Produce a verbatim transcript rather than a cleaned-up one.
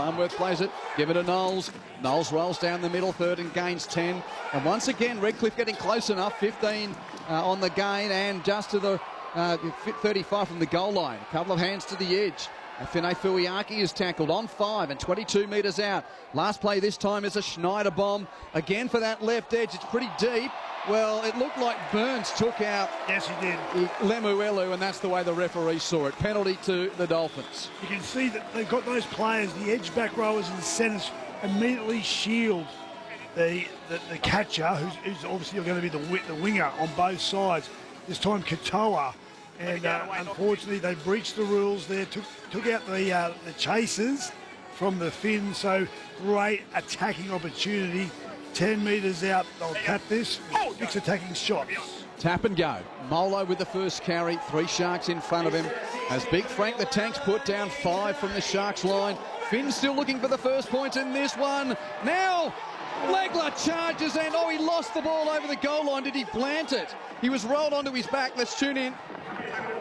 Farnworth plays it, give it to Knowles. Knowles rolls down the middle, third and gains ten. And once again, Redcliffe getting close enough, fifteen uh, on the gain and just to the uh, thirty-five from the goal line. A couple of hands to the edge. Finay Fuiaki is tackled on five and twenty-two metres out. Last play this time is a Schneider bomb. Again for that left edge, it's pretty deep. Well, it looked like Burns took out yes, he did. Lemuelu, and that's the way the referee saw it. Penalty to the Dolphins. You can see that they've got those players, the edge back rowers and the centres, immediately shield the, the, the catcher, who's, who's obviously going to be the, the winger on both sides. This time Katoa. And uh, unfortunately, they breached the rules there, took, took out the, uh, the chasers from the fin, so great attacking opportunity. ten metres out, they'll cut this. Six attacking shots. Tap and go. Molo with the first carry, three Sharks in front of him. As Big Frank the Tank's put down five from the Sharks line. Finn still looking for the first points in this one. Now, Legler charges and, oh, he lost the ball over the goal line. Did he plant it? He was rolled onto his back. Let's tune in.